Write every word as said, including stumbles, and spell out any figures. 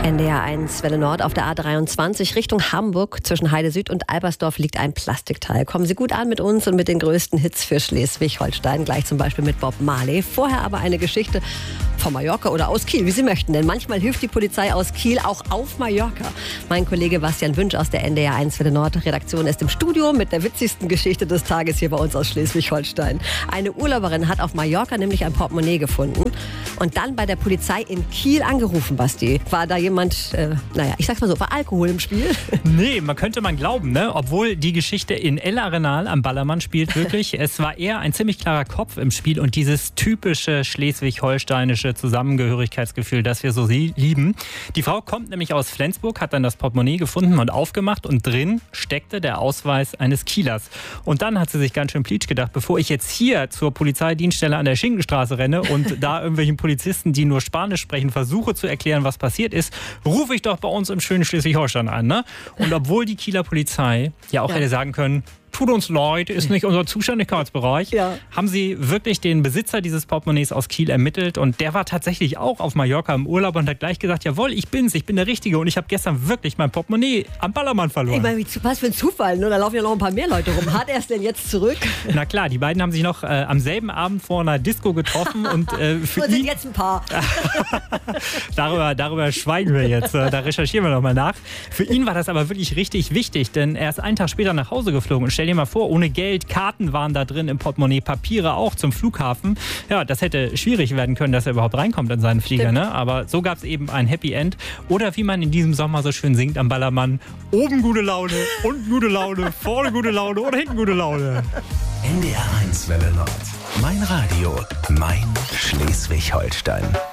N D R eins Welle Nord auf der A dreiundzwanzig Richtung Hamburg. Zwischen Heide Süd und Albersdorf liegt ein Plastikteil. Kommen Sie gut an mit uns und mit den größten Hits für Schleswig-Holstein. Gleich zum Beispiel mit Bob Marley. Vorher aber eine Geschichte von Mallorca oder aus Kiel, wie Sie möchten. Denn manchmal hilft die Polizei aus Kiel auch auf Mallorca. Mein Kollege Bastian Wünsch aus der N D R eins Welle Nord Redaktion ist im Studio mit der witzigsten Geschichte des Tages hier bei uns aus Schleswig-Holstein. Eine Urlauberin hat auf Mallorca nämlich ein Portemonnaie gefunden und dann bei der Polizei in Kiel angerufen, Basti. War da jemand, äh, naja, ich sag's mal so, war Alkohol im Spiel? Nee, man könnte man glauben, ne? Obwohl die Geschichte in El Arenal am Ballermann spielt wirklich. Es war eher ein ziemlich klarer Kopf im Spiel und dieses typische schleswig-holsteinische Zusammengehörigkeitsgefühl, das wir so lieben. Die Frau kommt nämlich aus Flensburg, hat dann das Portemonnaie gefunden und aufgemacht und drin steckte der Ausweis eines Kielers. Und dann hat sie sich ganz schön plitsch gedacht, bevor ich jetzt hier zur Polizeidienststelle an der Schinkenstraße renne und da irgendwelchen Polizisten, die nur Spanisch sprechen, versuche zu erklären, was passiert ist, rufe ich doch bei uns im schönen Schleswig-Holstein an. Ne? Und obwohl die Kieler Polizei ja auch ja. hätte sagen können, tut uns leid, ist nicht unser Zuständigkeitsbereich, ja. haben sie wirklich den Besitzer dieses Portemonnaies aus Kiel ermittelt und der war tatsächlich auch auf Mallorca im Urlaub und hat gleich gesagt, jawohl, ich bin's, ich bin der Richtige und ich habe gestern wirklich mein Portemonnaie am Ballermann verloren. Ich meine, was für ein Zufall, ne? Da laufen ja noch ein paar mehr Leute rum. Hat er es denn jetzt zurück? Na klar, die beiden haben sich noch äh, am selben Abend vor einer Disco getroffen und äh, für sind ihn... jetzt ein paar. darüber, darüber schweigen wir jetzt, da recherchieren wir nochmal nach. Für ihn war das aber wirklich richtig wichtig, denn er ist einen Tag später nach Hause geflogen und stell dir mal vor, ohne Geld, Karten waren da drin im Portemonnaie, Papiere auch zum Flughafen. Ja, das hätte schwierig werden können, dass er überhaupt reinkommt in seinen Flieger. Ne? Aber so gab es eben ein Happy End. Oder wie man in diesem Sommer so schön singt am Ballermann, oben gute Laune, unten gute Laune, vorne gute Laune oder hinten gute Laune. N D R eins Welle Nord. Mein Radio, mein Schleswig-Holstein.